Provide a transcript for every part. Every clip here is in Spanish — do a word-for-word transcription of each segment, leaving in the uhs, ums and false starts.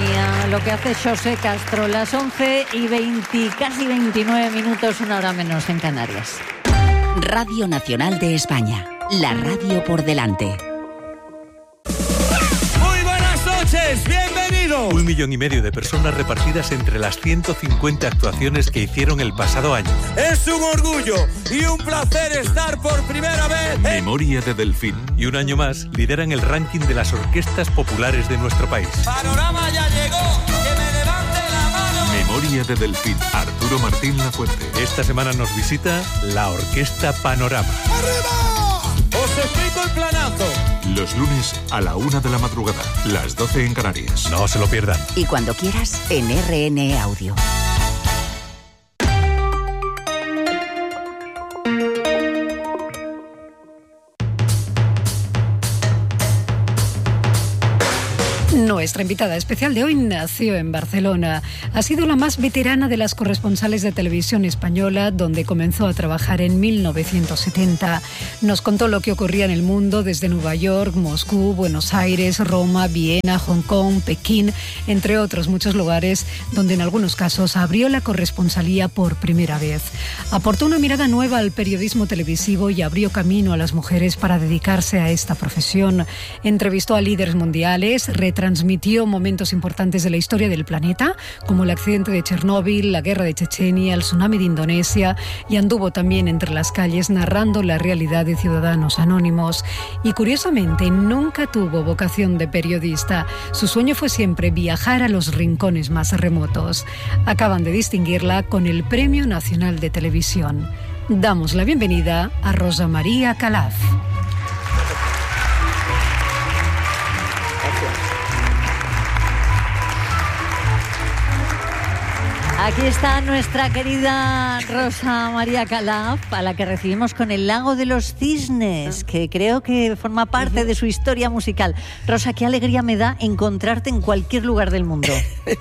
mía, lo que hace José Castro, las once y veinte, casi veintinueve minutos, una hora menos en Canarias. Radio Nacional de España, la radio por delante. Muy buenas noches, bienvenidos. Un millón y medio de personas repartidas entre las ciento cincuenta actuaciones que hicieron el pasado año. Es un orgullo y un placer estar por primera vez en... Memoria de Delfín. Y un año más lideran el ranking de las orquestas populares de nuestro país. Panorama ya llegó, que me levante la mano. Memoria de Delfín, Arturo Martín Lafuente. Esta semana nos visita la Orquesta Panorama. ¡Arriba! Os explico el planazo. Los lunes a la una de la madrugada, las doce en Canarias. No se lo pierdan. Y cuando quieras, en R N Audio. Nuestra invitada especial de hoy nació en Barcelona. Ha sido la más veterana de las corresponsales de televisión española, donde comenzó a trabajar en mil novecientos setenta. Nos contó lo que ocurría en el mundo desde Nueva York, Moscú, Buenos Aires, Roma, Viena, Hong Kong, Pekín, entre otros muchos lugares donde en algunos casos abrió la corresponsalía por primera vez. Aportó una mirada nueva al periodismo televisivo y abrió camino a las mujeres para dedicarse a esta profesión. Entrevistó a líderes mundiales, retransmitió momentos importantes de la historia del planeta, como el accidente de Chernóbil, la guerra de Chechenia, el tsunami de Indonesia, y anduvo también entre las calles narrando la realidad de ciudadanos anónimos. Y curiosamente, nunca tuvo vocación de periodista. Su sueño fue siempre viajar a los rincones más remotos. Acaban de distinguirla con el Premio Nacional de Televisión. Damos la bienvenida a Rosa María Calaf. Aquí está nuestra querida Rosa María Calaf, a la que recibimos con El Lago de los Cisnes, que creo que forma parte de su historia musical. Rosa, qué alegría me da encontrarte en cualquier lugar del mundo.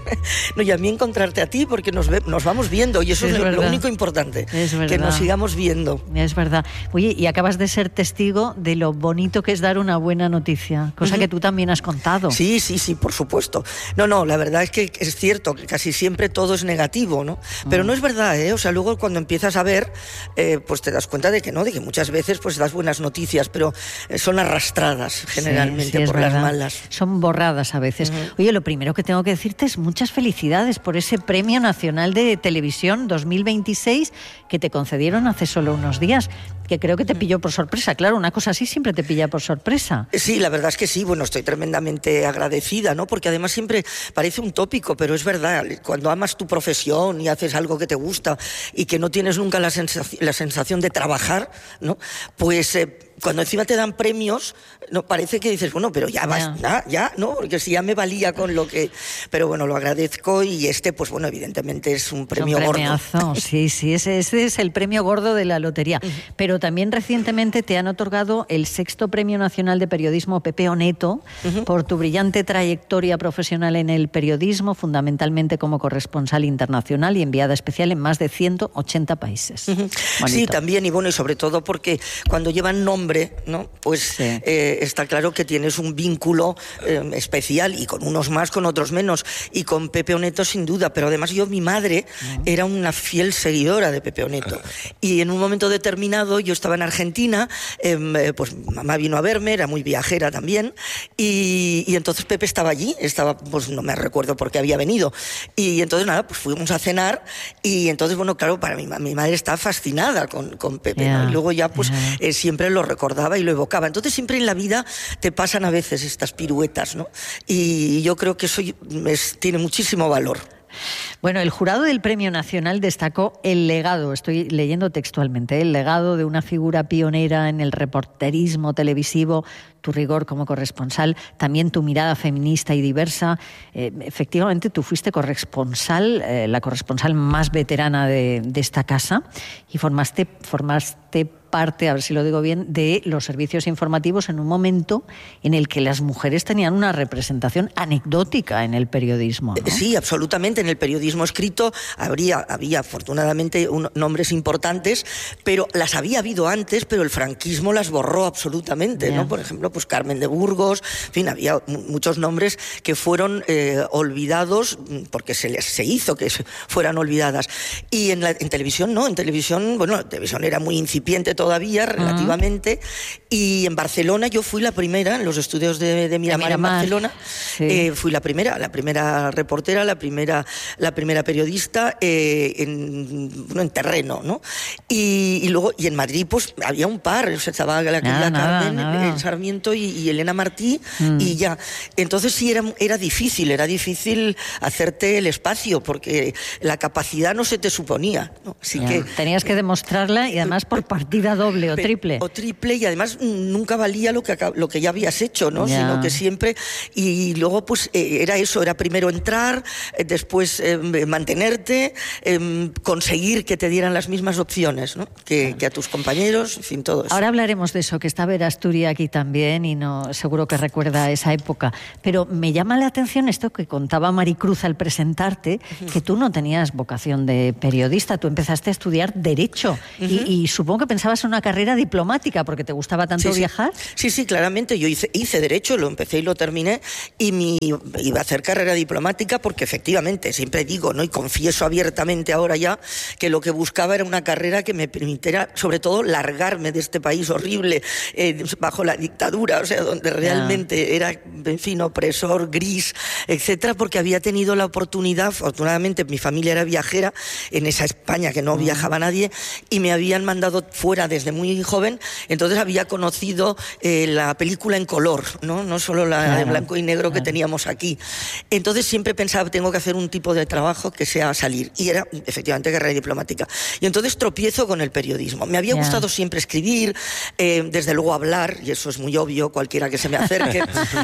No, y a mí encontrarte a ti, porque nos, ve, nos vamos viendo, y eso es, es lo, lo único importante, es que nos sigamos viendo. Es verdad. Oye, y acabas de ser testigo de lo bonito que es dar una buena noticia, cosa uh-huh. que tú también has contado. Sí, sí, sí, por supuesto. No, no, la verdad es que es cierto que casi siempre todo es negativo, ¿no? Pero mm. no es verdad, ¿eh? O sea, luego cuando empiezas a ver, eh, pues te das cuenta de que no, de que muchas veces pues das buenas noticias, pero son arrastradas generalmente sí, sí, por las malas. Son borradas a veces. Uh-huh. Oye, lo primero que tengo que decirte es muchas felicidades por ese Premio Nacional de Televisión dos mil veintiséis que te concedieron hace solo unos días, que creo que te pilló por sorpresa. Claro, una cosa así siempre te pilla por sorpresa. Sí, la verdad es que sí. Bueno, estoy tremendamente agradecida, ¿no? Porque además siempre parece un tópico, pero es verdad. Cuando amas tu profesión y haces algo que te gusta y que no tienes nunca la sensación, la sensación de trabajar, ¿no? Pues eh, cuando encima te dan premios, no parece que dices, bueno, pero ya vas, ya, ya, ¿no? Porque si ya me valía con lo que... Pero bueno, lo agradezco, y este, pues bueno, evidentemente es un premio un gordo. Sí, sí, ese, ese es el premio gordo de la lotería. Uh-huh. Pero también recientemente te han otorgado el sexto Premio Nacional de Periodismo Pepe Oneto uh-huh. por tu brillante trayectoria profesional en el periodismo, fundamentalmente como corresponsal internacional y enviada especial en más de ciento ochenta países. Uh-huh. Sí, también, y bueno, y sobre todo porque cuando llevan nombre, ¿no? Pues sí. eh, está claro que tienes un vínculo eh, especial, y con unos más, con otros menos, y con Pepe Oneto sin duda, pero además yo, mi madre uh-huh. era una fiel seguidora de Pepe Oneto, y en un momento determinado yo estaba en Argentina, eh, pues mamá vino a verme, era muy viajera también, y, y entonces Pepe estaba allí, estaba, pues no me recuerdo por qué había venido, y entonces nada, pues fuimos a cenar, y entonces bueno, claro, para mi, mi madre está fascinada con, con Pepe, yeah. ¿no? Y luego ya pues yeah. eh, siempre lo recordaba y lo evocaba. Entonces siempre en la vida te pasan a veces estas piruetas, ¿no? Y yo creo que eso es, tiene muchísimo valor. Bueno, el jurado del Premio Nacional destacó el legado, estoy leyendo textualmente, el legado de una figura pionera en el reporterismo televisivo, tu rigor como corresponsal, también tu mirada feminista y diversa. Eh, efectivamente, tú fuiste corresponsal, eh, la corresponsal más veterana de, de esta casa, y formaste, formaste parte, a ver si lo digo bien, de los servicios informativos en un momento en el que las mujeres tenían una representación anecdótica en el periodismo, ¿no? Sí, absolutamente. En el periodismo escrito habría, había afortunadamente un, nombres importantes, pero las había habido antes, pero el franquismo las borró absolutamente, yeah. ¿no? Por ejemplo, pues Carmen de Burgos, en fin, había muchos nombres que fueron eh, olvidados porque se les se hizo que fueran olvidadas. Y en, la, en televisión no, en televisión, bueno, la televisión era muy incipiente todavía, relativamente, uh-huh. y en Barcelona yo fui la primera, en los estudios de, de Miramar, de Miramar en Barcelona, sí. eh, fui la primera, la primera reportera, la primera, la primera periodista eh, en, bueno, en terreno, ¿no? Y, y luego, y en Madrid, pues había un par, o sea, estaba la querida Carmen nada. Sarmiento y, y Elena Martí, mm. y ya. Entonces sí era, era difícil, era difícil hacerte el espacio, porque la capacidad no se te suponía, ¿no? Así ya. que tenías que demostrarla, y además por partida doble o triple. O triple, y además nunca valía lo que, lo que ya habías hecho, ¿no? Ya. Sino que siempre, y luego pues eh, era eso, era primero entrar, eh, después eh, mantenerte, eh, conseguir que te dieran las mismas opciones, ¿no? que, que a tus compañeros, en fin, todo eso. Ahora hablaremos de eso, que está Vera Asturi aquí también, y no seguro que recuerda esa época, pero me llama la atención esto que contaba Maricruz al presentarte, uh-huh. que tú no tenías vocación de periodista, tú empezaste a estudiar Derecho, uh-huh. y, y supongo que pensabas en una carrera diplomática, porque te gustaba tanto sí, sí. viajar. Sí, sí, claramente, yo hice, hice Derecho, lo empecé y lo terminé, y mi, iba a hacer carrera diplomática, porque efectivamente, siempre digo, ¿no? Y confieso abiertamente ahora ya, que lo que buscaba era una carrera que me permitiera, sobre todo, largarme de este país horrible, eh, bajo la dictadura, o sea, donde realmente yeah. era, en fin, opresor, gris, etcétera, porque había tenido la oportunidad, afortunadamente mi familia era viajera, en esa España que no mm. viajaba nadie, y me habían mandado fuera desde muy joven, entonces había conocido eh, la película en color, no, no solo la claro. de blanco y negro claro. que teníamos aquí. Entonces siempre pensaba, tengo que hacer un tipo de trabajo que sea salir, y era efectivamente carrera diplomática. Y entonces tropiezo con el periodismo. Me había yeah. gustado siempre escribir, eh, desde luego hablar, y eso es muy obvio, cualquiera que se me acerque.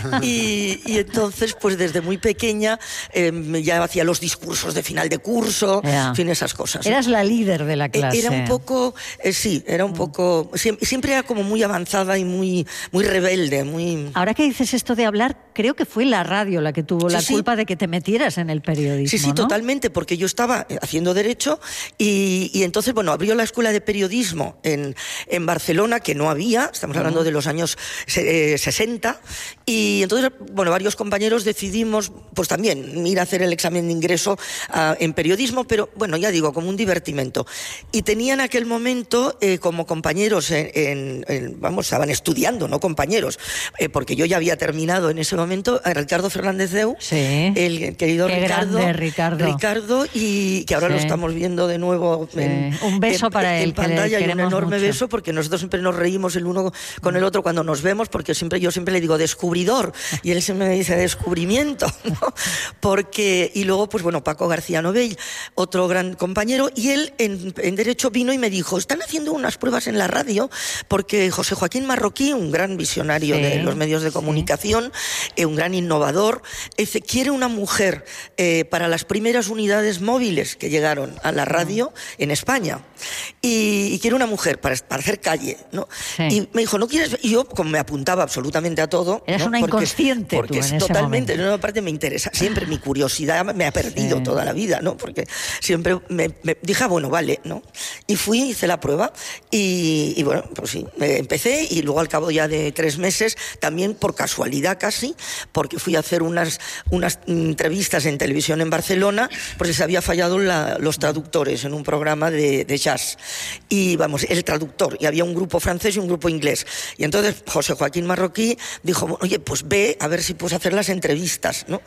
y, y entonces, pues desde muy pequeña, eh, ya hacía los discursos de final de curso, yeah. en fin, esas cosas. Eras la líder de la clase. Era un poco, eh, sí, era un poco, siempre, siempre era como muy avanzada y muy, muy rebelde, muy... Ahora que dices esto de hablar, creo que fue la radio la que tuvo sí, la culpa sí. de que te metieras en el periodismo, Sí, sí, ¿no? totalmente, porque yo estaba haciendo Derecho y, y entonces, bueno, abrió la escuela de periodismo en, en Barcelona, que no había, estamos hablando uh-huh. de los años eh, sesenta, y entonces, bueno, varios compañeros decidimos, pues también, ir a hacer el examen de ingreso uh, en periodismo, pero, bueno, ya digo, como un divertimento. Y tenían aquel momento eh, como compañeros, en, en, en, vamos, estaban estudiando, no compañeros, eh, porque yo ya había terminado en ese momento, a Ricardo Fernández Deu, sí. el querido Qué Ricardo, grande, Ricardo. Ricardo, y que ahora sí. lo estamos viendo de nuevo sí. en, un beso en, para en él, pantalla, que y un enorme mucho. beso, porque nosotros siempre nos reímos el uno con el otro cuando nos vemos, porque siempre yo siempre le digo descubridor, y él siempre me dice descubrimiento, ¿no? Porque, y luego, pues bueno, Paco García Novell, otro gran compañero, y él en, en Derecho vino y me dijo, están haciendo unas pruebas en la radio, porque José Joaquín Marroquí, un gran visionario sí, de los medios de comunicación, sí. eh, un gran innovador, dice, quiere una mujer eh, para las primeras unidades móviles que llegaron a la radio mm. en España, y, y quiere una mujer para, para hacer calle, ¿no? Sí. Y me dijo, ¿no quieres? Y yo, como me apuntaba absolutamente a todo... Eras ¿no? una porque, inconsciente porque tú es en ese totalmente, momento. no, aparte me interesa, siempre mi curiosidad me ha perdido sí. toda la vida, ¿no? Porque siempre me, me dije, ah, bueno, vale, ¿no? Y fui, hice la prueba, y, y bueno, pues sí, empecé, y luego al cabo ya de tres meses, también por casualidad casi, porque fui a hacer unas, unas entrevistas en televisión en Barcelona, porque se había fallado la, los traductores en un programa de, de jazz. Y vamos, el traductor, y había un grupo francés y un grupo inglés. Y entonces José Joaquín Marroquí dijo, oye, pues ve a ver si puedes hacer las entrevistas, ¿no?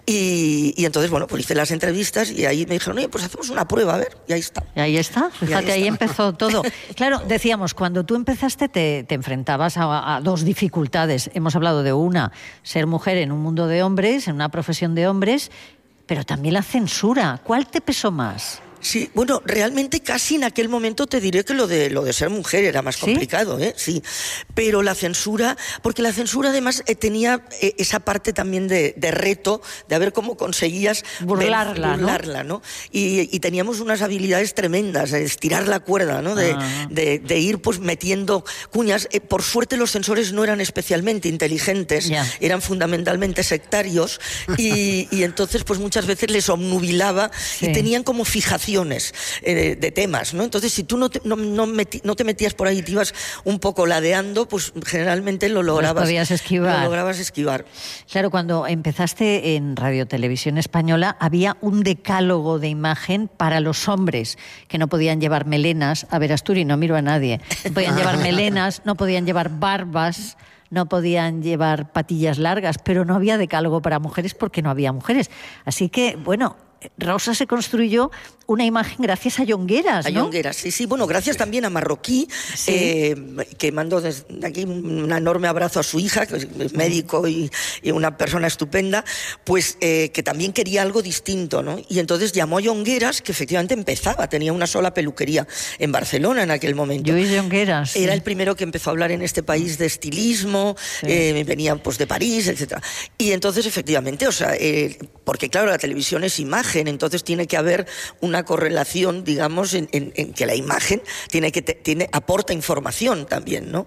Y, y entonces, bueno, pues hice las entrevistas, y ahí me dijeron, oye, pues hacemos una prueba, a ver, y ahí está. Y ahí está, fíjate, ahí, ahí empezó todo. Claro, decíamos, cuando tú empezaste te, te enfrentabas a, a dos dificultades. Hemos hablado de una, ser mujer en un mundo de hombres, en una profesión de hombres, pero también la censura. ¿Cuál te pesó más? Sí, bueno, realmente casi en aquel momento te diré que lo de lo de ser mujer era más complicado, ¿Sí? ¿eh? Sí. Pero la censura, porque la censura además eh, tenía eh, esa parte también de, de reto, de a ver cómo conseguías burlarla, ver, burlarla, ¿no? ¿no? Y, y teníamos unas habilidades tremendas, de estirar la cuerda, ¿no? De, ah. de, de ir pues metiendo cuñas. Eh, por suerte los censores no eran especialmente inteligentes, yeah. eran fundamentalmente sectarios y, y entonces pues muchas veces les obnubilaba sí. y tenían como fijaciones eh, de temas, ¿no? Entonces si tú no te, no, no, meti, no te metías por ahí y te ibas un poco ladeando, pues generalmente lo lograbas, podías esquivar. Lo lograbas esquivar. Claro, cuando empezaste en Radio Televisión Española había un decálogo de imagen para los hombres que no podían llevar melenas. A ver, Asturi, no miro a nadie. No podían llevar melenas, no podían llevar barbas, no podían llevar patillas largas, pero no había decálogo para mujeres porque no había mujeres. Así que, bueno, Rosa se construyó una imagen gracias a Llongueras, ¿no? A Llongueras, sí, sí. Bueno, gracias sí. también a Marroquí, sí. eh, que mando desde aquí un enorme abrazo a su hija, que es médico y, y una persona estupenda, pues eh, que también quería algo distinto, ¿no? Y entonces llamó a Llongueras, que efectivamente empezaba, tenía una sola peluquería en Barcelona en aquel momento. Lluís Llongueras. Sí. Era el primero que empezó a hablar en este país de estilismo, sí. eh, venía pues de París, etcétera. Y entonces efectivamente, o sea, eh, porque claro, la televisión es imagen, entonces tiene que haber una correlación, digamos, en, en, en que la imagen tiene que te, tiene aporta información también, ¿no?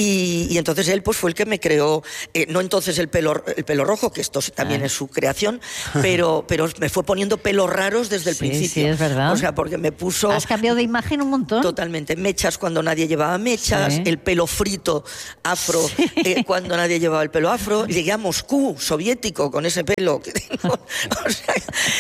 Y, y entonces él pues fue el que me creó, eh, no entonces el pelo el pelo rojo, que esto también ah. es su creación, pero pero me fue poniendo pelos raros desde el sí, principio. Sí, es verdad. O sea, porque me puso. Has cambiado de imagen un montón. Totalmente, mechas cuando nadie llevaba mechas, sí. el pelo frito afro sí. eh, cuando nadie llevaba el pelo afro. Llegué a Moscú, soviético, con ese pelo que tengo. O sea,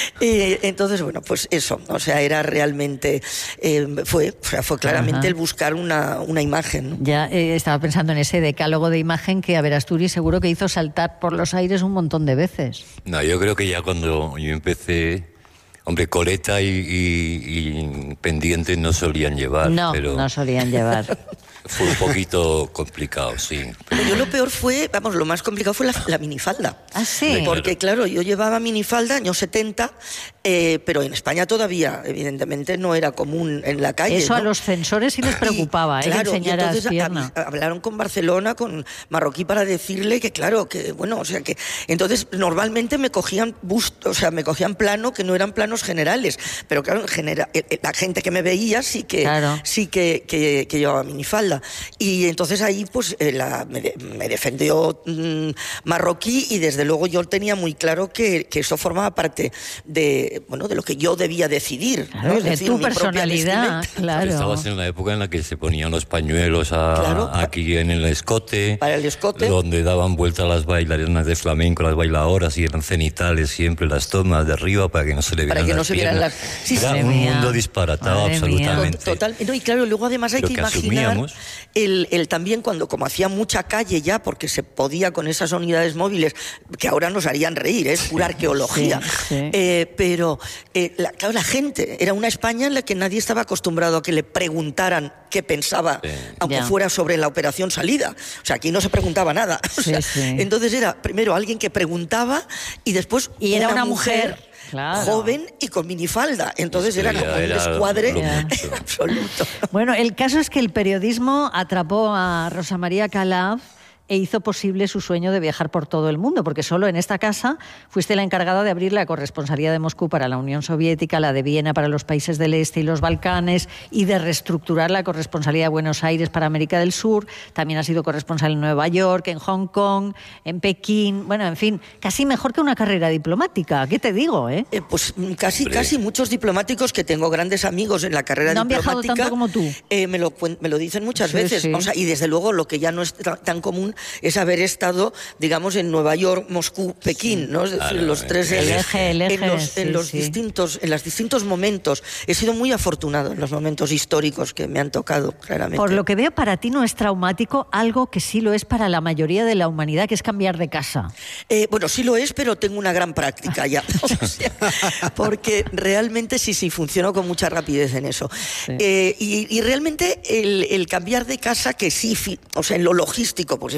eh, entonces bueno, pues eso. O sea, era realmente, eh, fue, o sea, fue claramente Ajá. el buscar una, una imagen, ¿no? Ya eh, estaba pensando en ese decálogo de imagen que, a ver, Asturi seguro que hizo saltar por los aires un montón de veces. No, yo creo que ya cuando yo empecé, hombre, coleta y, y, y pendientes no solían llevar. No, pero no solían llevar. Fue un poquito complicado, sí. Pero yo lo peor fue, vamos, lo más complicado fue la, la minifalda. ¿Ah, sí? Porque, claro, yo llevaba minifalda años setenta, eh, pero en España todavía, evidentemente, no era común en la calle. Eso ¿no? a los censores sí les preocupaba, y, ¿eh? Claro, que enseñaras y entonces pierna. A, a, hablaron con Barcelona, con Marroquí, para decirle que, claro, que, bueno, o sea, que... Entonces, normalmente me cogían busto, o sea, me cogían plano que no eran planos generales, pero claro, en general, la gente que me veía sí que, claro. sí que, que, que llevaba minifalda. Y entonces ahí pues eh, la, me, de, me defendió mmm, Marroquí y desde luego yo tenía muy claro que, que eso formaba parte de, bueno, de lo que yo debía decidir, claro, ¿no? Es de decir, tu personalidad, claro. Estabas en una época en la que se ponían los pañuelos a, claro, aquí en el escote, para el escote, donde daban vuelta las bailarinas de flamenco, las bailadoras, y eran cenitales siempre las tomas de arriba para que no se le vieran para que las no se vieran las... Sí, era un mía. mundo disparatado. Madre absolutamente. Total, no, y claro, luego además hay Lo que, que imaginar asumíamos. El, el también cuando, como hacía mucha calle ya, porque se podía con esas unidades móviles, que ahora nos harían reír, es ¿eh? pura arqueología, sí, sí. Eh, pero eh, la, claro, la gente, era una España en la que nadie estaba acostumbrado a que le preguntaran qué pensaba, sí. aunque ya. fuera sobre la operación salida. O sea, aquí no se preguntaba nada. O sea, sí, sí. Entonces era primero alguien que preguntaba y después y era una, una mujer... mujer... Claro. joven y con minifalda, entonces sí, era como un descuadre absoluto. Bueno, el caso es que el periodismo atrapó a Rosa María Calaf e hizo posible su sueño de viajar por todo el mundo, porque solo en esta casa fuiste la encargada de abrir la corresponsalía de Moscú para la Unión Soviética, la de Viena para los países del Este y los Balcanes, y de reestructurar la corresponsalía de Buenos Aires para América del Sur. También has sido corresponsal en Nueva York, en Hong Kong, en Pekín. Bueno, en fin, casi mejor que una carrera diplomática. ¿Qué te digo, eh? eh pues casi, Hombre. casi muchos diplomáticos que tengo grandes amigos en la carrera no diplomática. No han viajado tanto como tú. Eh, me, lo, me lo dicen muchas sí, veces. Sí. O sea, y desde luego lo que ya no es tan común es haber estado, digamos, en Nueva York, Moscú, Pekín, ¿no? Es decir, claro, los tres el eje, el eje, en los, sí, en los sí. distintos, en los distintos momentos. He sido muy afortunado en los momentos históricos que me han tocado, claramente. Por lo que veo, para ti no es traumático algo que sí lo es para la mayoría de la humanidad, que es cambiar de casa. Eh, bueno, sí lo es, pero tengo una gran práctica ya. O sea, porque realmente sí, sí, funciono con mucha rapidez en eso. Sí. Eh, y, y realmente el, el cambiar de casa, que sí, o sea, en lo logístico, pues eso,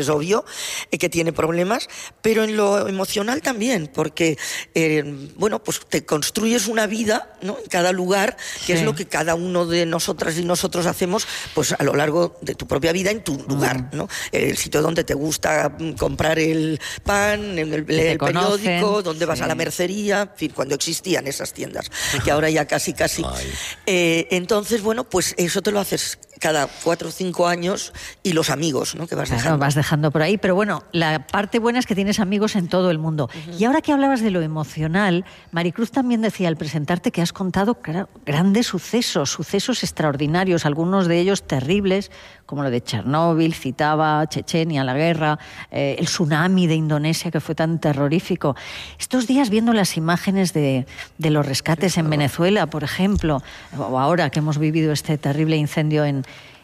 es obvio eh, que tiene problemas, pero en lo emocional también, porque, eh, bueno, pues te construyes una vida, ¿no?, en cada lugar, que sí. es lo que cada uno de nosotras y nosotros hacemos, pues a lo largo de tu propia vida en tu lugar, ¿no? El sitio donde te gusta comprar el pan, el, el, el periódico, donde vas sí. a la mercería, en fin, cuando existían esas tiendas, que ahora ya casi, casi. Eh, entonces, bueno, pues eso te lo haces cada cuatro o cinco años, y los amigos, ¿no?, que vas claro, dejando. vas dejando por ahí, pero bueno, la parte buena es que tienes amigos en todo el mundo. Uh-huh. Y ahora que hablabas de lo emocional, Maricruz también decía al presentarte que has contado claro, grandes sucesos, sucesos extraordinarios, algunos de ellos terribles, como lo de Chernóbil, citaba Chechenia, la guerra, eh, el tsunami de Indonesia, que fue tan terrorífico. Estos días, viendo las imágenes de, de los rescates en Venezuela, por ejemplo, o ahora que hemos vivido este terrible incendio en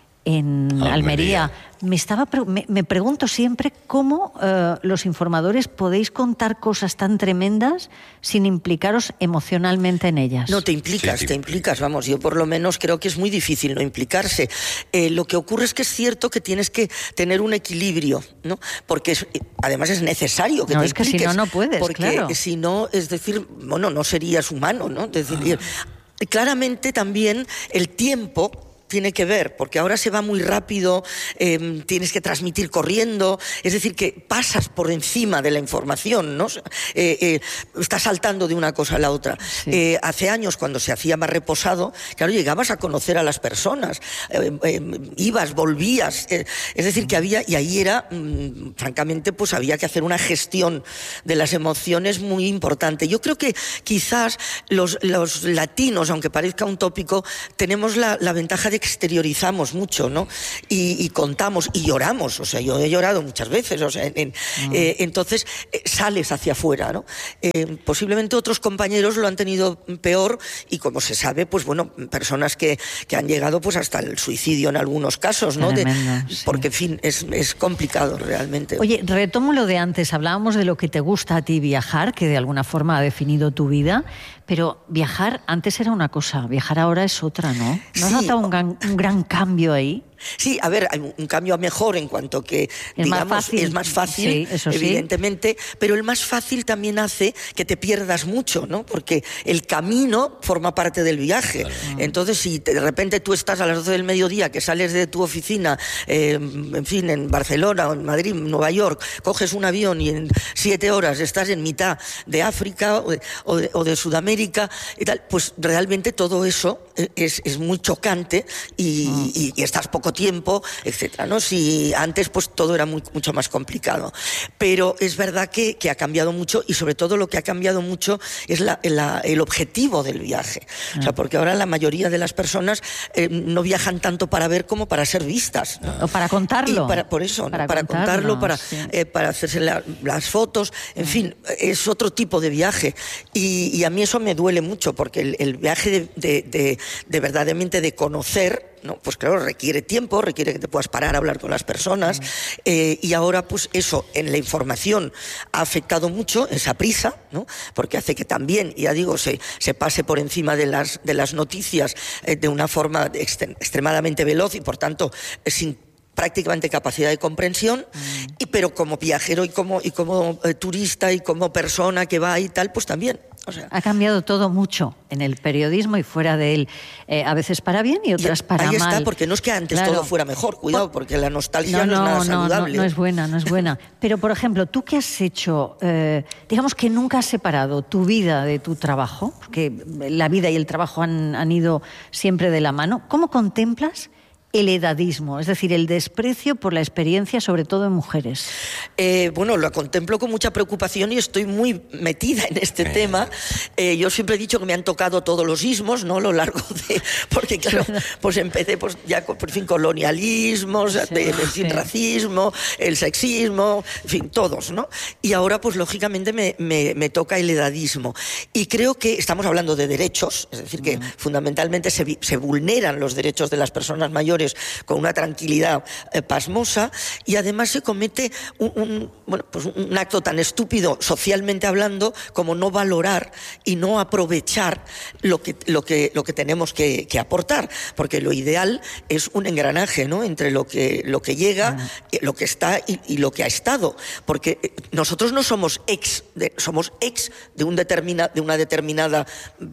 en Almería. Almería. Me, estaba, me, me pregunto siempre cómo eh, los informadores podéis contar cosas tan tremendas sin implicaros emocionalmente en ellas. No, te implicas, sí, sí. te implicas, vamos, yo por lo menos creo que es muy difícil no implicarse. Eh, lo que ocurre es que es cierto que tienes que tener un equilibrio, ¿no? Porque es, además es necesario que no, te es que impliques. si no, no puedes, porque claro. si no, es decir, bueno, no serías humano, ¿no? Es decir, ah. claramente también el tiempo tiene que ver, porque ahora se va muy rápido, eh, tienes que transmitir corriendo, es decir, que pasas por encima de la información, ¿no? Eh, eh, estás saltando de una cosa a la otra. Sí. Eh, hace años, cuando se hacía más reposado, claro, llegabas a conocer a las personas, eh, eh, ibas, volvías, eh, es decir, que había, y ahí era, mmm, francamente, pues había que hacer una gestión de las emociones muy importante. Yo creo que quizás los, los latinos, aunque parezca un tópico, tenemos la, la ventaja de que exteriorizamos mucho, ¿no? Y, y contamos y lloramos, o sea, yo he llorado muchas veces, o sea, en, en, mm. eh, entonces eh, sales hacia afuera, ¿no? Eh, posiblemente otros compañeros lo han tenido peor y, como se sabe, pues bueno, personas que, que han llegado pues hasta el suicidio en algunos casos, ¿no? Tremendo, de, sí. Porque, en fin, es, es complicado realmente. Oye, retomo lo de antes, hablábamos de lo que te gusta a ti viajar, que de alguna forma ha definido tu vida, pero viajar antes era una cosa, viajar ahora es otra, ¿no? ¿No has sí. notado un gran, un gran cambio ahí? Sí, a ver, hay un cambio a mejor en cuanto que, es digamos, más fácil. es más fácil, sí, eso evidentemente, sí. pero el más fácil también hace que te pierdas mucho, ¿no? Porque el camino forma parte del viaje. Claro. Entonces, si de repente tú estás a las doce del mediodía, que sales de tu oficina, eh, en fin, en Barcelona, o en Madrid, en Nueva York, coges un avión y en siete horas estás en mitad de África o de, o de, o de Sudamérica y tal, pues realmente todo eso es, es muy chocante y, mm. y, y estás poco tiempo, etcétera, ¿no? Si antes pues todo era muy, mucho más complicado. Pero es verdad que, que ha cambiado mucho, y sobre todo lo que ha cambiado mucho es la, la, el objetivo del viaje. Ah. O sea, porque ahora la mayoría de las personas eh, no viajan tanto para ver como para ser vistas, ¿no? O para contarlo. Y para, por eso, para, ¿no? para contarlo, para, sí. eh, para hacerse la, las fotos, en ah. fin, es otro tipo de viaje. Y, y a mí eso me duele mucho, porque el, el viaje de, de, de, de verdaderamente de conocer, ¿no? Pues claro, requiere tiempo, requiere que te puedas parar a hablar con las personas, eh, y ahora pues eso en la información ha afectado mucho, esa prisa, ¿no? Porque hace que también, ya digo, se, se pase por encima de las, de las noticias eh, de una forma extre- extremadamente veloz y por tanto eh, sin prácticamente capacidad de comprensión, mm. y, pero como viajero y como, y como eh, turista y como persona que va y tal, pues también. O sea, ha cambiado todo mucho en el periodismo y fuera de él, eh, a veces para bien y otras para ahí mal. Ahí está, porque no es que antes claro. todo fuera mejor, cuidado, porque la nostalgia no, no, no es nada no, saludable. No, no es buena, no es buena. Pero, por ejemplo, tú que has hecho, eh, digamos que nunca has separado tu vida de tu trabajo, que la vida y el trabajo han, han ido siempre de la mano, ¿cómo contemplas el edadismo, es decir, el desprecio por la experiencia, sobre todo en mujeres? Eh, bueno, lo contemplo con mucha preocupación y estoy muy metida en este eh. tema. Eh, yo siempre he dicho que me han tocado todos los ismos, ¿no? A lo largo de... Porque, claro, pues empecé pues, ya con, por fin, colonialismos, sí, de, de, sí. racismo, el sexismo, en fin, todos, ¿no? Y ahora, pues, lógicamente, me, me, me toca el edadismo. Y creo que estamos hablando de derechos, es decir, que mm. fundamentalmente se, se vulneran los derechos de las personas mayores declaraciones con una tranquilidad eh, pasmosa, y además se comete un, un, bueno, pues un acto tan estúpido socialmente hablando como no valorar y no aprovechar lo que, lo que, lo que tenemos que, que aportar, porque lo ideal es un engranaje, ¿no?, entre lo que, lo que llega, ah. lo que está y, y lo que ha estado, porque nosotros no somos ex, de, somos ex de, un determina, de una determinada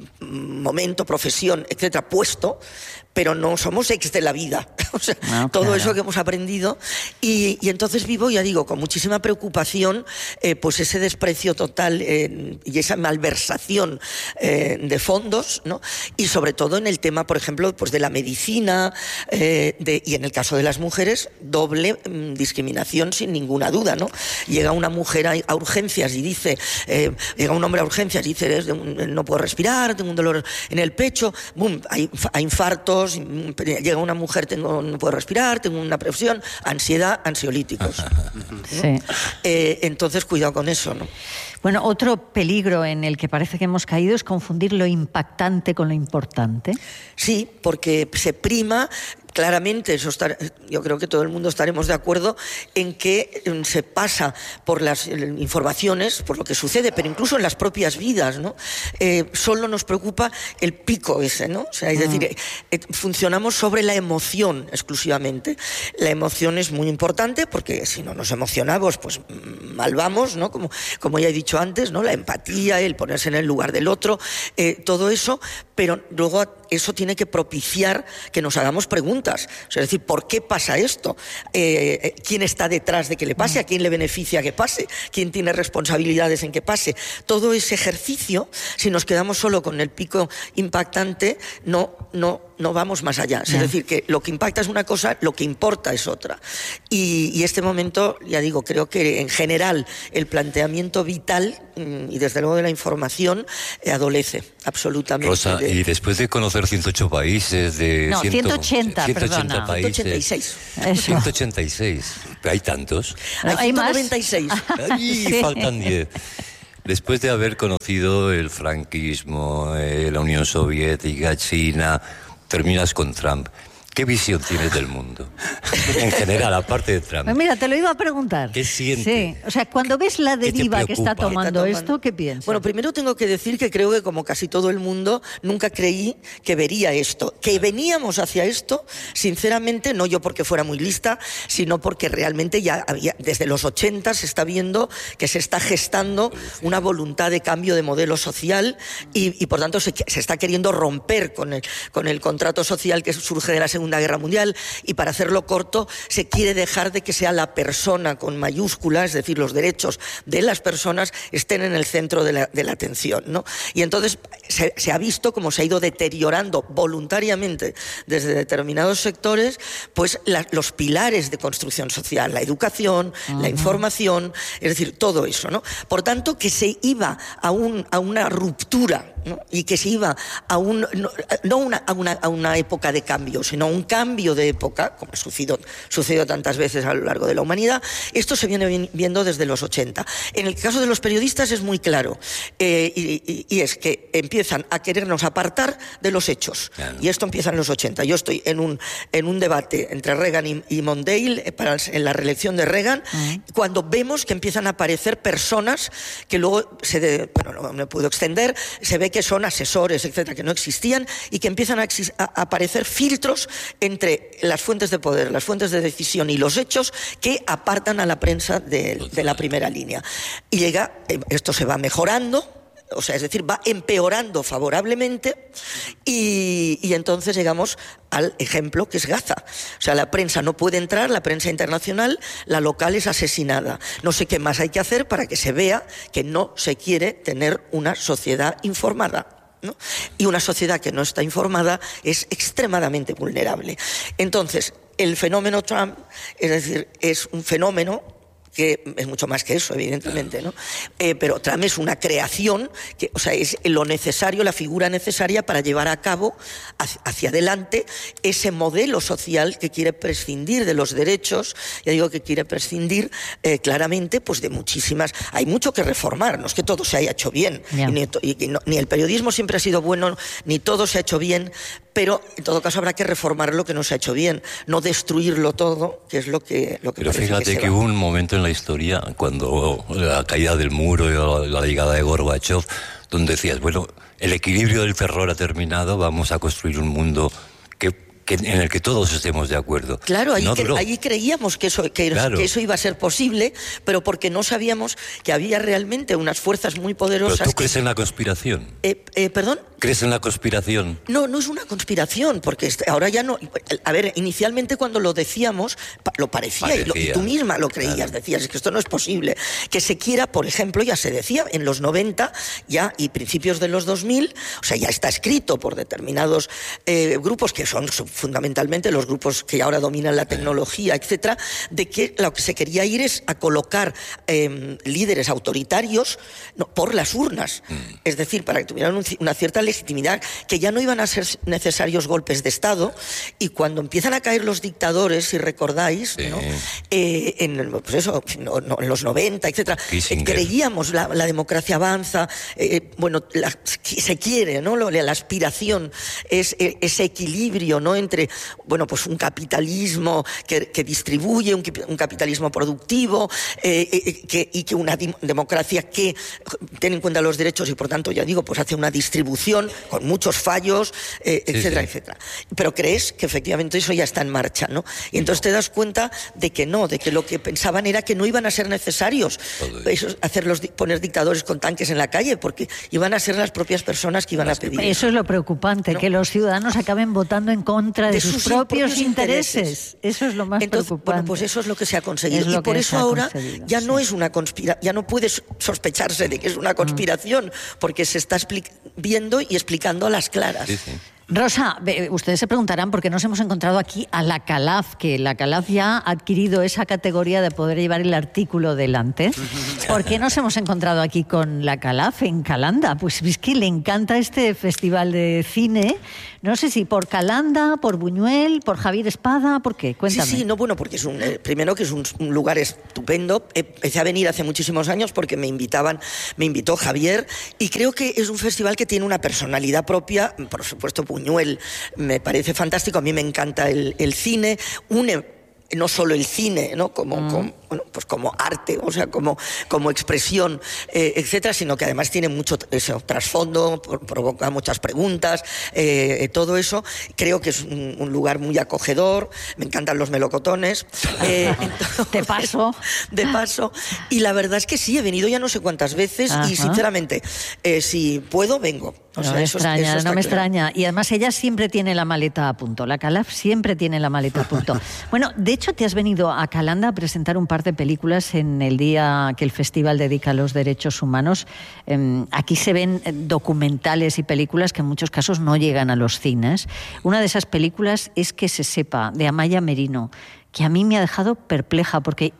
momento, profesión, etcétera, puesto, pero no somos ex de la vida. O sea, no, todo claro. eso que hemos aprendido. Y, y entonces vivo, ya digo, con muchísima preocupación, eh, pues ese desprecio total eh, y esa malversación eh, de fondos, ¿no? Y sobre todo en el tema, por ejemplo, pues de la medicina, eh, de, y en el caso de las mujeres, doble mm, discriminación sin ninguna duda, ¿no? Llega una mujer a, a urgencias y dice, eh, llega un hombre a urgencias y dice, no puedo respirar, tengo un dolor en el pecho, boom, hay, hay infartos, llega una mujer, tengo, no puedo respirar, tengo una presión, ansiedad, ansiolíticos. Sí. Eh, entonces, cuidado con eso, ¿no? Bueno, otro peligro en el que parece que hemos caído es confundir lo impactante con lo importante. Sí, porque se prima... Claramente, eso está, yo creo que todo el mundo estaremos de acuerdo en que se pasa por las informaciones, por lo que sucede, pero incluso en las propias vidas, ¿no? Eh, solo nos preocupa el pico ese, ¿no? O sea, es decir, eh, eh, funcionamos sobre la emoción exclusivamente. La emoción es muy importante porque si no nos emocionamos, pues mal vamos, ¿no? Como, como ya he dicho antes, ¿no? La empatía, el ponerse en el lugar del otro, eh, todo eso, pero luego eso tiene que propiciar que nos hagamos preguntas. O sea, es decir, ¿por qué pasa esto? Eh, ¿Quién está detrás de que le pase? ¿A quién le beneficia que pase? ¿Quién tiene responsabilidades en que pase? Todo ese ejercicio, si nos quedamos solo con el pico impactante, no, no, no vamos más allá. Es decir, que lo que impacta es una cosa, lo que importa es otra. Y, y este momento, ya digo, creo que en general el planteamiento vital y desde luego de la información eh, adolece absolutamente. Rosa, de... y después de conocer ciento ocho países de... No, ciento ochenta, ciento ochenta perdona. países. ciento ochenta y seis. Eso. ciento ochenta y seis. ¿Hay tantos? Hay, ¿Hay más? ciento noventa y seis. Ay, Sí. faltan diez. Después de haber conocido el franquismo, eh, la Unión Soviética, China, terminas con Trump. ¿Qué visión tienes del mundo? En general, aparte de Trump. Pues mira, te lo iba a preguntar. ¿Qué sientes? Sí, o sea, cuando ves la deriva que está tomando ¿Qué está esto, ¿qué piensas? Bueno, primero tengo que decir que creo que, como casi todo el mundo, nunca creí que vería esto. Que veníamos hacia esto, sinceramente, no yo porque fuera muy lista, sino porque realmente ya había, desde los ochenta se está viendo que se está gestando una voluntad de cambio de modelo social y, y por tanto, se, se está queriendo romper con el, con el contrato social que surge de la Segunda Guerra Mundial, y para hacerlo corto, se quiere dejar de que sea la persona con mayúsculas, es decir, los derechos de las personas estén en el centro de la, de la atención, ¿no? Y entonces se, se ha visto cómo se ha ido deteriorando voluntariamente desde determinados sectores, pues la, los pilares de construcción social, la educación, uh-huh. la información, es decir, todo eso, ¿no? Por tanto, que se iba a, un, a una ruptura, ¿no? Y que se iba a un no, no una, a, una, a una época de cambio, sino a un cambio de época, como ha sucedido, sucedido tantas veces a lo largo de la humanidad. Esto se viene viendo desde los ochenta. En el caso de los periodistas es muy claro, eh, y, y, y es que empiezan a querernos apartar de los hechos. Claro. Y esto empieza en los ochenta. Yo estoy en un, en un debate entre Reagan y, y Mondale eh, para, en la reelección de Reagan, uh-huh. cuando vemos que empiezan a aparecer personas que luego, se de, bueno, no me puedo extender, se ve que son asesores, etcétera, que no existían, y que empiezan a, a, a aparecer filtros entre las fuentes de poder, las fuentes de decisión y los hechos que apartan a la prensa de, de la primera línea. Y llega, esto se va mejorando, o sea, es decir, va empeorando favorablemente, y, y entonces llegamos al ejemplo que es Gaza. O sea, la prensa no puede entrar, la prensa internacional, la local es asesinada. No sé qué más hay que hacer para que se vea que no se quiere tener una sociedad informada, ¿no? Y una sociedad que no está informada es extremadamente vulnerable. Entonces, el fenómeno Trump, es decir, es un fenómeno que es mucho más que eso, evidentemente, ¿no? Eh, pero Trump es una creación, que, o sea, es lo necesario, la figura necesaria para llevar a cabo hacia, hacia adelante ese modelo social que quiere prescindir de los derechos, ya digo que quiere prescindir eh, claramente pues de muchísimas... Hay mucho que reformar, no es que todo se haya hecho bien, yeah. y, ni, y, y no, ni el periodismo siempre ha sido bueno, ni todo se ha hecho bien, pero en todo caso habrá que reformar lo que no se ha hecho bien, no destruirlo todo, que es lo que... Lo que pero fíjate que, que hubo un momento en la historia, cuando la caída del muro y la, la llegada de Gorbachev, donde decías, bueno, el equilibrio del terror ha terminado, vamos a construir un mundo que... Que, en el que todos estemos de acuerdo. Claro, ahí, no cre ahí creíamos que eso, que, claro. que eso iba a ser posible, pero porque no sabíamos que había realmente unas fuerzas muy poderosas... ¿Pero tú crees en la conspiración? Eh, eh, ¿Perdón? ¿Crees en la conspiración? No, no es una conspiración, porque ahora ya no... A ver, inicialmente cuando lo decíamos, lo parecía, parecía. Y, lo, y tú misma lo creías, claro. Decías, es que esto no es posible. Que se quiera, por ejemplo, ya se decía, en los noventa ya y principios de los dos mil, o sea, ya está escrito por determinados eh, grupos que son fundamentalmente los grupos que ahora dominan la tecnología, etcétera, de que lo que se quería ir es a colocar eh, líderes autoritarios no, por las urnas. Mm. Es decir, para que tuvieran un, una cierta legitimidad, que ya no iban a ser necesarios golpes de Estado, y cuando empiezan a caer los dictadores, si recordáis, sí. ¿no? eh, en, pues eso, no, no, en los noventa, etcétera, eh, creíamos la, la democracia avanza, eh, bueno, la, se quiere, ¿no? La aspiración es eh, ese equilibrio, ¿no? Entre, bueno, pues un capitalismo que, que distribuye, un, un capitalismo productivo, eh, eh, que, y que una democracia que tiene en cuenta los derechos y, por tanto, ya digo, pues hace una distribución con muchos fallos, eh, etcétera, sí, sí. etcétera. Pero crees que efectivamente eso ya está en marcha, ¿no? Y entonces no. te das cuenta de que no, de que lo que pensaban era que no iban a ser necesarios esos, hacerlos, poner dictadores con tanques en la calle, porque iban a ser las propias personas que iban las a pedir. Eso es lo preocupante, ¿no? Que los ciudadanos acaben votando en contra de, de sus, sus propios intereses. intereses. Eso es lo más Entonces, preocupante. Bueno, pues eso es lo que se ha conseguido. Y por eso ahora ya sí. no es una conspiración, ya no puede sospecharse de que es una conspiración, mm. porque se está viendo y explicando a las claras. Sí, sí. Rosa, ustedes se preguntarán por qué nos hemos encontrado aquí a la Calaf, que la Calaf ya ha adquirido esa categoría de poder llevar el artículo delante. ¿Por qué nos hemos encontrado aquí con la Calaf en Calanda? Pues es que le encanta este festival de cine. No sé si por Calanda, por Buñuel, por Javier Espada, ¿por qué? Cuéntame. Sí, sí, no, bueno, porque es un, eh, primero que es un, un lugar estupendo. Empecé a venir hace muchísimos años porque me invitaban, me invitó Javier, y creo que es un festival que tiene una personalidad propia. Por supuesto, Buñuel me parece fantástico, a mí me encanta el, el cine, une no solo el cine, ¿no? como, mm. como, bueno, pues como arte, o sea, como, como expresión, eh, etcétera, sino que además tiene mucho eso, trasfondo, provoca muchas preguntas, eh, todo eso. Creo que es un, un lugar muy acogedor, me encantan los melocotones. Eh, entonces, de paso. De paso. Y la verdad es que sí, he venido ya no sé cuántas veces. Ajá. Y sinceramente, eh, si puedo, vengo. O no sea, me eso, extraña, eso no me claro. extraña. Y además ella siempre tiene la maleta a punto. La Calaf siempre tiene la maleta a punto. Bueno, de hecho te has venido a Calanda a presentar un par de películas en el día que el festival dedica a los derechos humanos. Eh, aquí se ven documentales y películas que en muchos casos no llegan a los cines. Una de esas películas es Que se sepa, de Amaya Merino, que a mí me ha dejado perpleja porque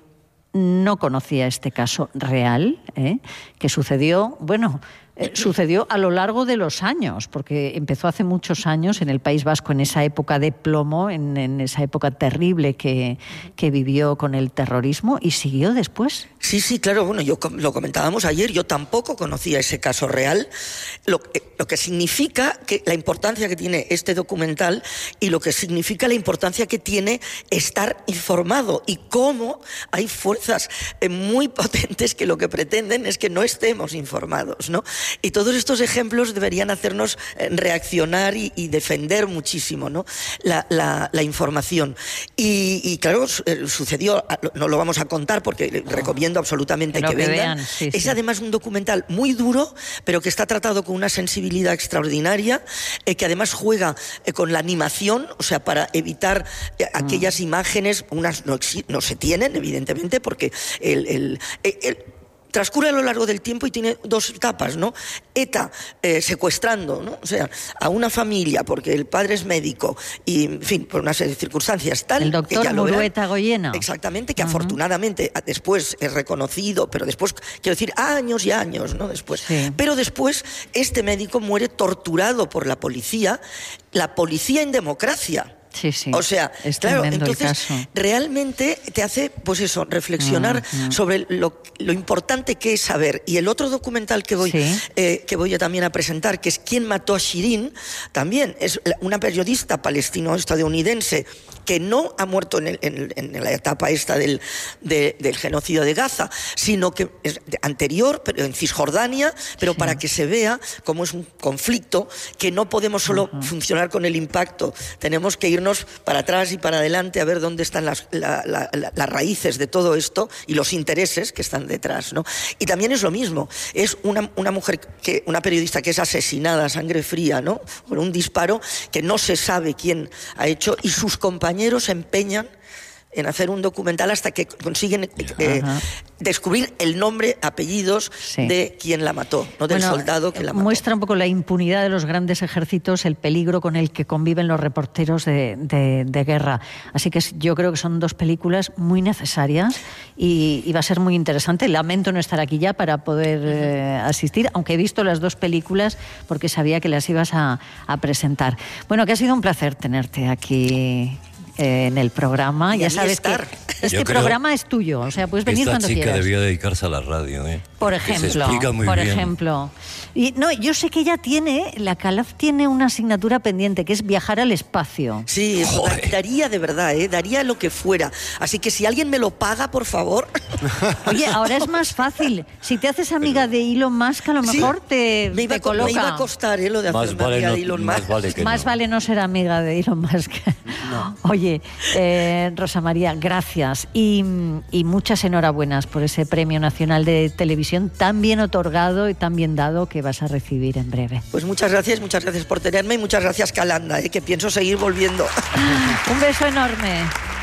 no conocía este caso real, ¿eh? que sucedió, bueno... Eh, sucedió a lo largo de los años, porque empezó hace muchos años en el País Vasco, en esa época de plomo, en, en esa época terrible que, que vivió con el terrorismo, y siguió después. Sí, sí, claro, bueno, yo lo comentábamos ayer, yo tampoco conocía ese caso real, lo, lo que significa que la importancia que tiene este documental y lo que significa la importancia que tiene estar informado, y cómo hay fuerzas eh, muy potentes que lo que pretenden es que no estemos informados, ¿no? Y todos estos ejemplos deberían hacernos reaccionar y, y defender muchísimo, ¿no? la, la, la información. Y, y claro, sucedió, no lo vamos a contar porque recomiendo absolutamente pero que, que vengan. Vean, sí, es sí. además un documental muy duro, pero que está tratado con una sensibilidad extraordinaria, eh, que además juega eh, con la animación, o sea, para evitar eh, aquellas mm. imágenes, unas no, no se tienen, evidentemente, porque el... el, el, el transcurre a lo largo del tiempo y tiene dos etapas, ¿no? ETA eh, secuestrando, ¿no? O sea, a una familia porque el padre es médico y, en fin, por una serie de circunstancias tal... El doctor Murueta Goyena. Exactamente, que uh-huh. afortunadamente después es reconocido, pero después, quiero decir, años y años, ¿no? Después. Sí. Pero después este médico muere torturado por la policía, la policía en democracia. Sí, sí. O sea, es claro, tremendo entonces el caso. realmente te hace, pues eso, reflexionar uh-huh. sobre lo, lo importante que es saber. Y el otro documental que voy, sí. eh, que voy yo también a presentar, que es ¿Quién mató a Shirin?, también es una periodista palestino-estadounidense que no ha muerto en, el, en, en la etapa esta del, de, del genocidio de Gaza, sino que es anterior, pero en Cisjordania, pero sí. para que se vea cómo es un conflicto que no podemos solo uh-huh. funcionar con el impacto, tenemos que irnos para atrás y para adelante a ver dónde están las, la, la, la, las raíces de todo esto y los intereses que están detrás, ¿no? Y también es lo mismo, es una, una mujer, que, una periodista que es asesinada a sangre fría, ¿no?, por un disparo que no se sabe quién ha hecho, y sus compañeros se empeñan en hacer un documental hasta que consiguen eh, descubrir el nombre, apellidos sí. de quien la mató, no del bueno, soldado que la mató. Muestra un poco la impunidad de los grandes ejércitos, el peligro con el que conviven los reporteros de, de, de guerra. Así que yo creo que son dos películas muy necesarias y, y va a ser muy interesante. Lamento no estar aquí ya para poder eh, asistir, aunque he visto las dos películas porque sabía que las ibas a, a presentar. Bueno, que ha sido un placer tenerte aquí Eh, en el programa. Y ya sabes estar. que este programa es tuyo, o sea, puedes venir cuando quieras. Esta chica debía dedicarse a la radio, ¿eh? Por ejemplo, se explica muy por bien. ejemplo. Y no, yo sé que ella tiene, la Calaf tiene una asignatura pendiente, que es viajar al espacio. Sí, Joder. daría de verdad, ¿eh? Daría lo que fuera. Así que si alguien me lo paga, por favor. Oye, ahora es más fácil. Si te haces amiga de Elon Musk, a lo mejor sí, te, me iba, te coloca. Me iba a costar, ¿eh? Lo de hacerme vale amiga no, de Elon más Musk. Vale que más no. vale no ser amiga de Elon Musk. No. Oye, eh, Rosa María, gracias y, y muchas enhorabuenas por ese Premio Nacional de Televisión tan bien otorgado y tan bien dado que vas a recibir en breve. Pues muchas gracias, muchas gracias por tenerme y muchas gracias, Calanda, ¿eh? Que pienso seguir volviendo. Un beso enorme.